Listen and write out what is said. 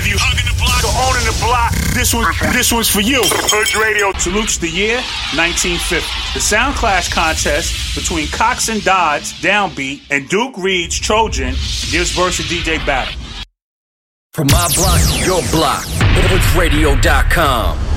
If you hugging the block or owning the block, this one's for you. Hood Radio salutes the year 1950. The Sound Clash contest between Cox and Dodds, Downbeat, and Duke Reed's Trojan gives birth to DJ Battle. From my block to your block, hoodsradio.com.